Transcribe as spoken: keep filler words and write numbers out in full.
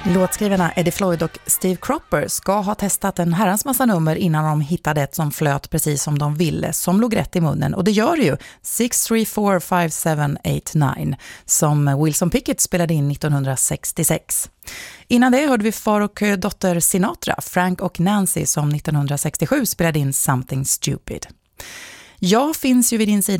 Låtskrivarna Eddie Floyd och Steve Cropper ska ha testat en herrans massa nummer innan de hittade ett som flöt precis som de ville, som låg rätt i munnen. Och det gör ju sex tre fyra fem seven åtta nio som Wilson Pickett spelade in nittonhundrasextiosex. Innan det hörde vi far och dotter Sinatra, Frank och Nancy, som nittonhundrasextiosju spelade in Something Stupid. Jag finns ju vid din sida